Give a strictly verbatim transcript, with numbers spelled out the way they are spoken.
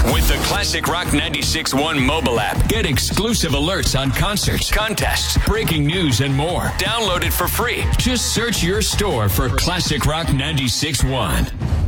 With the Classic Rock ninety-six point one mobile app, get exclusive alerts on concerts, contests, breaking news, and more. Download it for free. Just search your store for Classic Rock ninety-six point one.